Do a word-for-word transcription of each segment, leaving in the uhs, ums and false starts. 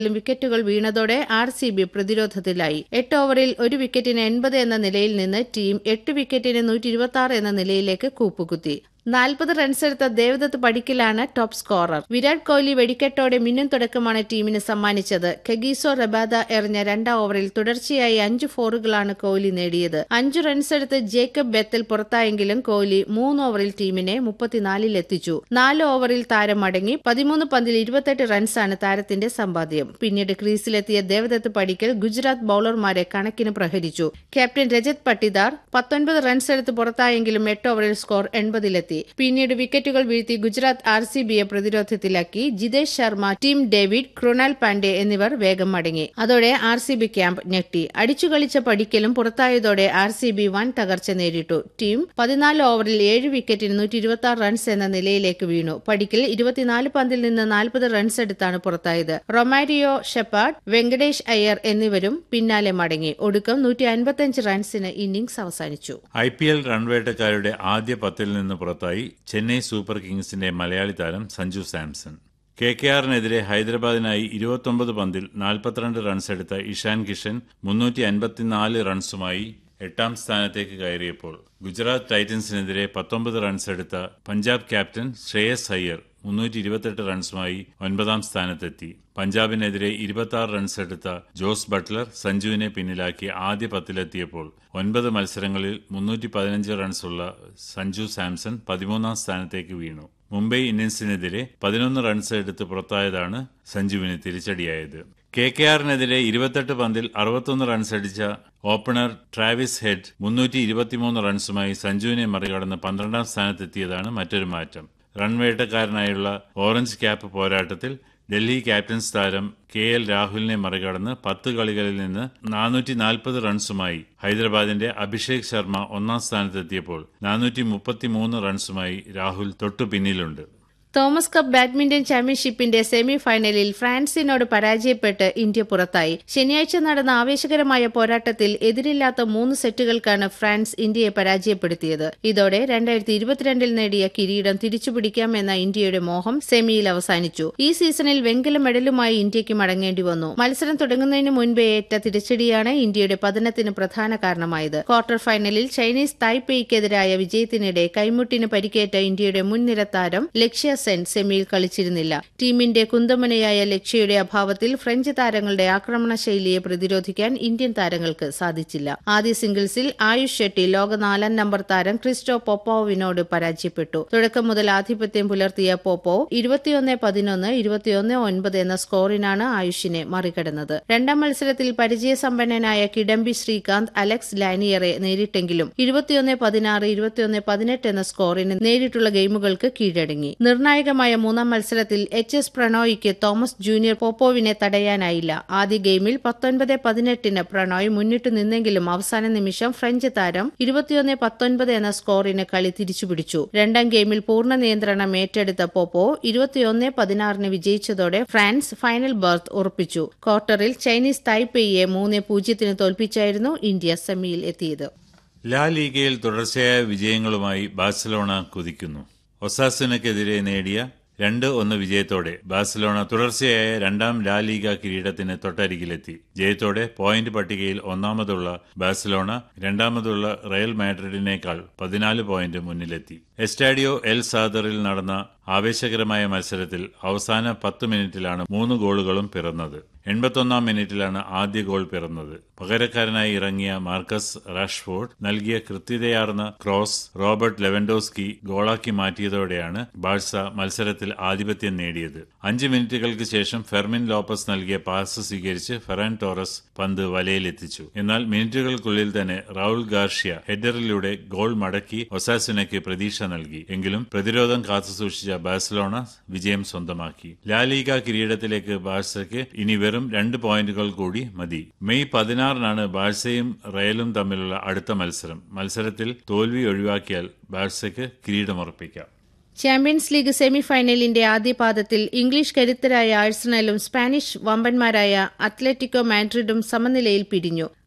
വിക്കറ്റുകൾ വീണതോടെ R C B പ്രതിരോധത്തിലായി. എട്ട് ഓവറിൽ ഒരു വിക്കറ്റിന് എൺപത് എന്ന നിലയിൽ നിന്ന് ടീം എട്ട് വിക്കറ്റിന് നൂറ്റി ഇരുപത്തി ആറ് എന്ന നിലയിലേക്ക് കൂപ്പുകുത്തി. നാൽപ്പത് റൺസെടുത്ത ദേവദത്ത് പടിക്കലാണ് ടോപ്പ് സ്കോറർ. വിരാട് കോഹ്ലി വെടിക്കെട്ടോടെ മിന്നും തുടക്കമാണ് ടീമിന് സമ്മാനിച്ചത്. കഗീസോ റബാദ എറിഞ്ഞ രണ്ടാം ഓവറിൽ തുടർച്ചയായി അഞ്ച് ഫോറുകളാണ് കോഹ്ലി നേടിയത്. അഞ്ചു റൺസെടുത്ത് ജേക്കബ് ബെത്തൽ പുറത്തായെങ്കിലും കോഹ്ലി മൂന്ന് ഓവറിൽ ടീമിനെ മുപ്പത്തിനാലിലെത്തിച്ചു. നാല് ഓവറിൽ താരം മടങ്ങി. പതിമൂന്ന് പന്തിൽ ഇരുപത്തെട്ട് റൺസാണ് താരത്തിന്റെ സമ്പാദ്യം. പിന്നീട് ക്രീസിലെത്തിയ ദേവദത്ത് പടിക്കൽ ഗുജറാത്ത് ബൌളർമാരെ കണക്കിന് പ്രഹരിച്ചു. ക്യാപ്റ്റൻ രജത് പട്ടിദാർ പത്തൊൻപത് റൺസെടുത്ത് പുറത്തായെങ്കിലും എട്ട് ഓവറിൽ സ്കോർ എൺപതിലെത്തി. പിന്നീട് വിക്കറ്റുകൾ വീഴ്ത്തി Gujarat R C ബിയെ പ്രതിരോധത്തിലാക്കി. Jithesh Sharma, team David, Krunal Pandey എന്നിവർ വേഗം മടങ്ങി. അതോടെ ആർ സി ബി ക്യാമ്പ് ഞെട്ടി. അടിച്ചുകളിച്ച പടിക്കലും പുറത്തായതോടെ ആർ സി ബി വൻ തകർച്ച നേരിട്ടു. ടീം പതിനാല് ഓവറിൽ ഏഴ് വിക്കറ്റിന് നൂറ്റി ഇരുപത്തി ആറ് റൺസ് എന്ന നിലയിലേക്ക് വീണു. പടിക്കൽ ഇരുപത്തിനാല് പന്തിൽ നിന്ന് നാൽപ്പത് റൺസ് എടുത്താണ് പുറത്തായത്. റൊമാരിയോ ഷെപ്പാർഡ്, വെങ്കടേഷ് അയ്യർ എന്നിവരും പിന്നാലെ മടങ്ങി. ഒടുക്കം നൂറ്റി അൻപത്തിയഞ്ച് റൺസിന് ഇന്നിംഗ്സ് അവസാനിച്ചു. ഐ പി എൽ റൺവേട്ടക്കാരുടെ ആദ്യ പത്തിൽ നിന്ന് പുറത്തായി ചെന്നൈ സൂപ്പർ കിങ്സിന്റെ മലയാളി താരം സഞ്ജു സാംസൺ. കെ കെ ആറിനെതിരെ ഹൈദരാബാദിനായി ഇരുപത്തൊമ്പത് പന്തിൽ നാൽപ്പത്തിരണ്ട് റൺസ് എടുത്ത ഇഷാൻ കിഷൻ മുന്നൂറ്റി അൻപത്തിനാല് റൺസുമായി എട്ടാം സ്ഥാനത്തേക്ക് കയറിയപ്പോൾ ഗുജറാത്ത് ടൈറ്റൻസിനെതിരെ പത്തൊമ്പത് റൺസ് എടുത്ത പഞ്ചാബ് ക്യാപ്റ്റൻ ശ്രേയസ് അയ്യർ മുന്നൂറ്റി ഇരുപത്തെട്ട് റൺസുമായി ഒൻപതാം സ്ഥാനത്തെത്തി. പഞ്ചാബിനെതിരെ ഇരുപത്തി ആറ് റൺസ് എടുത്ത ജോസ് ബട്ട്ലർ സഞ്ജുവിനെ പിന്നിലാക്കി ആദ്യ പത്തിലെത്തിയപ്പോൾ ഒൻപത് മത്സരങ്ങളിൽ മുന്നൂറ്റി പതിനഞ്ച് റൺസുള്ള സഞ്ജു സാംസൺ പതിമൂന്നാം സ്ഥാനത്തേക്ക് വീണു. മുംബൈ ഇന്ത്യൻസിനെതിരെ പതിനൊന്ന് റൺസ് എടുത്ത് പുറത്തായതാണ് സഞ്ജുവിന് തിരിച്ചടിയായത്. കെ കെ ആറിനെതിരെ ഇരുപത്തെട്ട് പന്തിൽ അറുപത്തൊന്ന് റൺസ് അടിച്ച ഓപ്പണർ ട്രാവിസ് ഹെഡ് മുന്നൂറ്റി ഇരുപത്തിമൂന്ന് റൺസുമായി സഞ്ജുവിനെ മറികടന്ന് പന്ത്രണ്ടാം സ്ഥാനത്തെത്തിയതാണ് മറ്റൊരു മാറ്റം. റൺവേട്ടക്കാരനായുള്ള ഓറഞ്ച് ക്യാപ്പ് പോരാട്ടത്തിൽ ഡൽഹി ക്യാപ്റ്റൻസ് താരം കെ എൽ രാഹുലിനെ മറികടന്ന് പത്ത് കളികളിൽ നിന്ന് നാനൂറ്റി നാൽപ്പത് റൺസുമായി ഹൈദരാബാദിന്റെ അഭിഷേക് ശർമ്മ ഒന്നാം സ്ഥാനത്തെത്തിയപ്പോൾ നാനൂറ്റി മുപ്പത്തിമൂന്ന് റൺസുമായി രാഹുൽ തൊട്ടു പിന്നിലുണ്ട്. തോമസ് കപ്പ് ബാഡ്മിന്റൺ ചാമ്പ്യൻഷിപ്പിന്റെ സെമി ഫൈനലിൽ ഫ്രാൻസിനോട് പരാജയപ്പെട്ട് ഇന്ത്യ പുറത്തായി. ശനിയാഴ്ച നടന്ന ആവേശകരമായ പോരാട്ടത്തിൽ എതിരില്ലാത്ത മൂന്ന് സെറ്റുകൾക്കാണ് ഫ്രാൻസ് ഇന്ത്യയെ പരാജയപ്പെടുത്തിയത്. ഇതോടെ രണ്ടായിരത്തി ഇരുപത്തിരണ്ടിൽ നേടിയ കിരീടം തിരിച്ചുപിടിക്കാമെന്ന ഇന്ത്യയുടെ മോഹം സെമിയിൽ അവസാനിച്ചു. ഈ സീസണിൽ വെങ്കല മെഡലുമായി ഇന്ത്യയ്ക്ക് മടങ്ങേണ്ടി വന്നു. മത്സരം തുടങ്ങുന്നതിന് മുൻപേ ഏറ്റ തിരിച്ചടിയാണ് ഇന്ത്യയുടെ പതനത്തിന് പ്രധാന കാരണമായത്. ക്വാർട്ടർ ഫൈനലിൽ ചൈനീസ് തായ്പേയ്ക്കെതിരായ വിജയത്തിനിടെ കൈമുട്ടിന് പരിക്കേറ്റ ഇന്ത്യയുടെ മുൻനിര താരം ലക്ഷ്യ സെൻ സെമിയിൽ കളിച്ചിരുന്നില്ല. ടീമിന്റെ കുന്തമുനയായ ലക്ഷ്യയുടെ അഭാവത്തിൽ ഫ്രഞ്ച് താരങ്ങളുടെ ആക്രമണ ശൈലിയെ പ്രതിരോധിക്കാൻ ഇന്ത്യൻ താരങ്ങൾക്ക് സാധിച്ചില്ല. ആദ്യ സിംഗിൾസിൽ ആയുഷ് ഷെട്ടി ലോക നാലാം നമ്പർ താരം ക്രിസ്റ്റോ പോപ്പോവിനോട് പരാജയപ്പെട്ടു. തുടക്കം മുതൽ ആധിപത്യം പുലർത്തിയ പോപ്പോവ് ഇരുപത്തിയൊന്ന് പതിനൊന്ന് ഇരുപത്തിയൊന്ന് ഒൻപത് എന്ന സ്കോറിനാണ് ആയുഷിനെ മറികടന്നത്. രണ്ടാം മത്സരത്തിൽ പരിചയസമ്പന്നനായ കിഡംബി ശ്രീകാന്ത് അലക്സ് ലാനിയറെ നേരിട്ടെങ്കിലും ഇരുപത്തിയൊന്ന് പതിനാറ് ഇരുപത്തിയൊന്ന് പതിനെട്ട് എന്ന സ്കോറിന് നേരിട്ടുള്ള ഗെയിമുകൾക്ക് കീഴടങ്ങി. നിർണായകമായ മൂന്നാം മത്സരത്തിൽ എച്ച് എസ് പ്രണോയിക്ക് തോമസ് ജൂനിയർ പോപ്പോവിനെ തടയാനായില്ല. ആദ്യ ഗെയിമിൽ പത്തൊൻപത് പതിനെട്ടിന് പ്രണോയ് മുന്നിട്ടു നിന്നെങ്കിലും അവസാന നിമിഷം ഫ്രഞ്ച് താരം ഇരുപത്തിയൊന്ന് പത്തൊൻപത് എന്ന സ്കോറിന് കളി തിരിച്ചുപിടിച്ചു. രണ്ടാം ഗെയിമിൽ പൂർണ്ണ നിയന്ത്രണം ഏറ്റെടുത്ത പോപ്പോ ഇരുപത്തിയൊന്ന് പതിനാറിന് വിജയിച്ചതോടെ ഫ്രാൻസ് ഫൈനൽ ബർത്ത് ഉറപ്പിച്ചു. ക്വാർട്ടറിൽ ചൈനീസ് തായ്പേയിയെ മൂന്ന് പൂജ്യത്തിന് തോൽപ്പിച്ചായിരുന്നു ഇന്ത്യ സെമിയിൽ എത്തിയത്. ലാ ലീഗയിൽ തുടർച്ചയായ വിജയങ്ങളുമായി ബാഴ്സലോണ കുതിക്കുന്നു. ഒസാസുനക്കെതിരെ നേടിയ രണ്ട് ഒന്ന് വിജയത്തോടെ ബാഴ്സലോണ തുടർച്ചയായ രണ്ടാം ലാ ലീഗ കിരീടത്തിന് തൊട്ടരികിലെത്തി. ജയത്തോടെ പോയിന്റ് പട്ടികയിൽ ഒന്നാമതുള്ള ബാഴ്സലോണ രണ്ടാമതുള്ള റയൽ മാഡ്രിഡിനേക്കാൾ പതിനാല് പോയിന്റ് മുന്നിലെത്തി. എസ്റ്റാഡിയോ എൽ സാദറിൽ നടന്ന ആവേശകരമായ മത്സരത്തിൽ അവസാന പത്ത് മിനിറ്റിലാണ് മൂന്ന് ഗോളുകളും പിറന്നത്. എൺപത്തൊന്നാം മിനിറ്റിലാണ് ആദ്യ ഗോൾ പിറന്നത്. പകരക്കാരനായി ഇറങ്ങിയ മാർക്കസ് റാഷ്ഫോർഡ് നൽകിയ കൃത്യതയാർന്ന ക്രോസ് റോബർട്ട് ലെവൻഡോസ്കി ഗോളാക്കി മാറ്റിയതോടെയാണ് ബാഴ്സ മത്സരത്തിൽ ആധിപത്യം നേടിയത്. അഞ്ച് മിനിറ്റുകൾക്ക് ശേഷം ഫെർമിൻ ലോപ്പസ് നൽകിയ പാസ് സ്വീകരിച്ച് ഫെറാൻ ടോറസ് പന്ത് വലയിലെത്തിച്ചു. എന്നാൽ മിനിറ്റുകൾക്കുള്ളിൽ തന്നെ റൗൾ ഗാർഷ്യ ഹെഡറിലൂടെ ഗോൾ മടക്കി ഒസാസുനയ്ക്ക് പ്രതീക്ഷ നൽകി. എങ്കിലും പ്രതിരോധം കാത്തുസൂക്ഷിച്ച ബാഴ്സലോണ വിജയം സ്വന്തമാക്കി. ലാ ലീഗ കിരീടത്തിലേക്ക് ബാഴ്സയ്ക്ക് ഇനി വെറും രണ്ട് പോയിന്റുകൾ കൂടി മതി. മെയ് പതിനാറിനാണ് ബാഴ്സയും റയലും തമ്മിലുള്ള അടുത്ത മത്സരം. മത്സരത്തിൽ തോൽവി ഒഴിവാക്കിയാൽ ബാഴ്സയ്ക്ക് കിരീടമുറപ്പിക്കാം. ചാമ്പ്യൻസ് ലീഗ് സെമി ഫൈനലിന്റെ ആദ്യ പാദത്തിൽ ഇംഗ്ലീഷ് കരുത്തരായ ആഴ്സണലും സ്പാനിഷ് വമ്പന്മാരായ അത്ലറ്റിക്കോ മാഡ്രിഡും സമനിലയിൽ പിരിഞ്ഞു.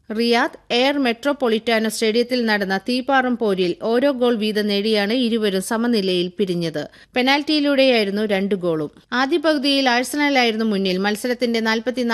റിയാദ് എയർ മെട്രോപൊളിറ്റാനോ സ്റ്റേഡിയത്തിൽ നടന്ന തീപാറും പോരിൽ ഓരോ ഗോൾ വീതം നേടിയാണ് ഇരുവരും സമനിലയിൽ പിരിഞ്ഞത്. പെനാൽറ്റിയിലൂടെയായിരുന്നു രണ്ട് ഗോളും. ആദ്യ പകുതിയിൽ ആഴ്സണലായിരുന്നു മുന്നിൽ. മത്സരത്തിന്റെ നാൽപ്പത്തി